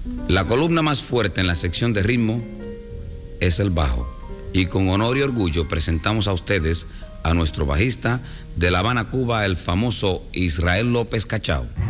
La columna más fuerte en la sección de ritmo es el bajo. Y con honor y orgullo presentamos a ustedes a nuestro bajista de La Habana, Cuba, el famoso Israel López Cachao.